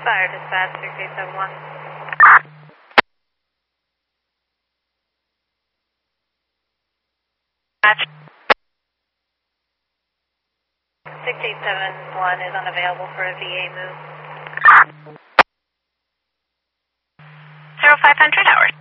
Fire dispatch 6871. Dispatch 6871 is unavailable for a VA move. 0500 hours.